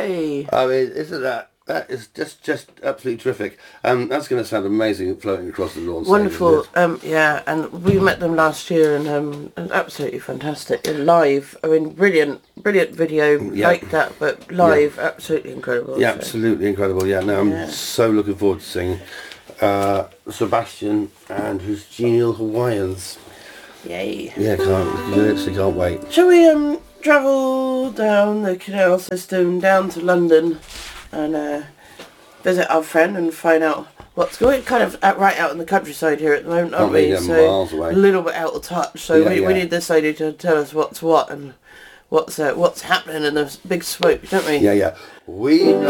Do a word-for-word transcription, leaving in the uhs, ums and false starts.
Hey. I mean, isn't that that is just just absolutely terrific. Um, that's going to sound amazing floating across the lawn. Wonderful. Saying, Um, yeah, and we met them last year, and um, it was absolutely fantastic. And live, I mean, brilliant, brilliant video Yeah. like that, but live, absolutely incredible. yeah, so. absolutely incredible. Yeah, no, I'm Yeah. so looking forward to seeing uh, Sebastian and his genial Hawaiians. Yay. Yeah, can't literally can't wait. Shall we um travel down the canal system down to London and uh, visit our friend and find out what's going? Kind of out, right out in the countryside here at the moment, aren't Not being we? um, So miles away. a little bit out of touch. So Yeah, we, yeah. we need this lady to tell us what's what and what's uh, what's happening in the big smoke, don't we? Yeah, yeah. We.